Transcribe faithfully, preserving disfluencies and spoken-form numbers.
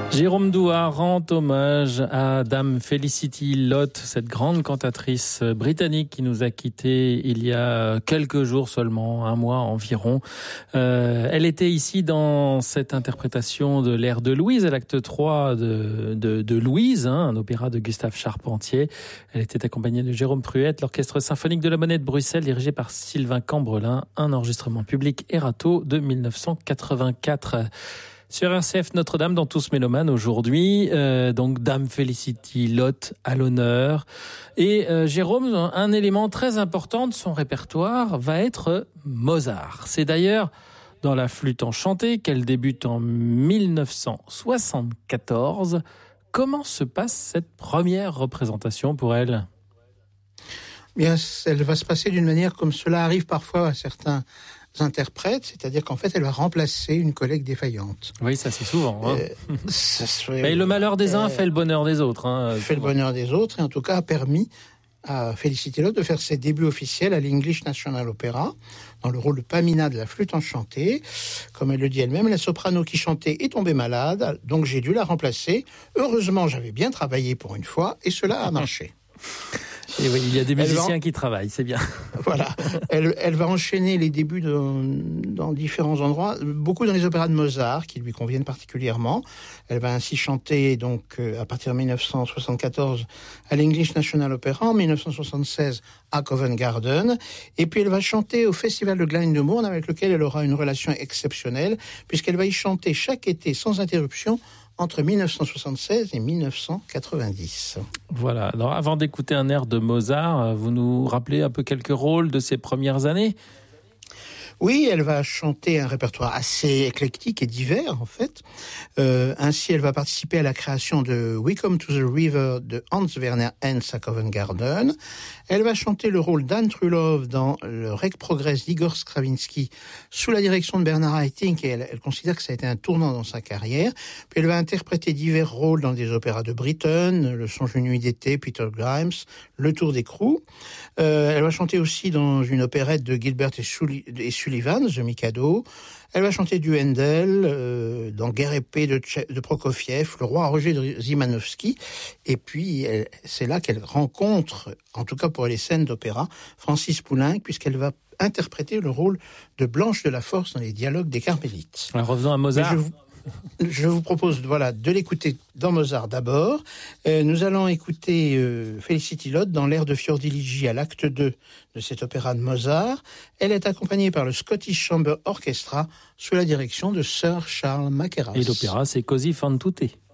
Jérôme Douart rend hommage à Dame Felicity Lott, cette grande cantatrice britannique qui nous a quittés il y a quelques jours seulement, un mois environ. Euh, elle était ici dans cette interprétation de l'air de Louise, à l'acte trois de, de, de Louise, hein, un opéra de Gustave Charpentier. Elle était accompagnée de Jérôme Pruett, l'Orchestre symphonique de la Monnaie de Bruxelles, dirigé par Sylvain Cambrelin, un enregistrement public Erato de dix-neuf cent quatre-vingt-quatre. Sur R C F Notre-Dame dans Tous Mélomanes aujourd'hui, euh, donc Dame Felicity Lott à l'honneur. Et euh, Jérôme, un élément très important de son répertoire va être Mozart. C'est d'ailleurs dans la flûte enchantée qu'elle débute en dix-neuf cent soixante-quatorze. Comment se passe cette première représentation pour elle ? Bien, elle va se passer d'une manière comme cela arrive parfois à certains interprète, c'est-à-dire qu'en fait, elle va remplacer une collègue défaillante. Oui, ça c'est souvent. Hein. Euh, ça serait, Mais le malheur des uns euh, fait le bonheur des autres. Hein, fait souvent. le bonheur des autres, et en tout cas a permis à Felicity Lott de faire ses débuts officiels à l'English National Opera, dans le rôle de Pamina de la flûte enchantée. Comme elle le dit elle-même, la soprano qui chantait est tombée malade, donc j'ai dû la remplacer. Heureusement, j'avais bien travaillé pour une fois, et cela a marché. Et oui, il y a des musiciens va... qui travaillent, c'est bien. Voilà. Elle, elle va enchaîner les débuts de, dans différents endroits, beaucoup dans les opéras de Mozart, qui lui conviennent particulièrement. Elle va ainsi chanter, donc, à partir de dix-neuf cent soixante-quatorze, à l'English National Opera, en dix-neuf cent soixante-seize, à Covent Garden. Et puis, elle va chanter au Festival de Glyndebourne, avec lequel elle aura une relation exceptionnelle, puisqu'elle va y chanter chaque été, sans interruption, entre dix-neuf cent soixante-seize et dix-neuf cent quatre-vingt-dix. Voilà. Alors, avant d'écouter un air de Mozart, vous nous rappelez un peu quelques rôles de ses premières années ? Oui, elle va chanter un répertoire assez éclectique et divers, en fait. Euh, ainsi, elle va participer à la création de We Come to the River de Hans Werner Henze à Covent Garden. Elle va chanter le rôle d'Anne Trulove dans le Rec Progress d'Igor Stravinsky sous la direction de Bernard Haitink, et elle, elle considère que ça a été un tournant dans sa carrière. Puis elle va interpréter divers rôles dans des opéras de Britten, Le Songe d'une nuit d'été, Peter Grimes, Le Tour d'écrou. Euh, elle va chanter aussi dans une opérette de Gilbert et, Sully, et Sullivan, The Mikado. Elle va chanter du Handel, euh, dans Guerre épée de, Tche- de Prokofiev, Le Roi Roger de Szymanowski. Et puis, elle, c'est là qu'elle rencontre, en tout cas pour les scènes d'opéra, Francis Poulenc, puisqu'elle va interpréter le rôle de Blanche de la Force dans les dialogues des Carmélites. Alors, revenons à Mozart. Je vous propose voilà, de l'écouter dans Mozart d'abord. Euh, nous allons écouter euh, Felicity Lott dans l'air de Fiordiligi à l'acte deux de cet opéra de Mozart. Elle est accompagnée par le Scottish Chamber Orchestra sous la direction de Sir Charles Mackerras. Et l'opéra, c'est Così fan tutte.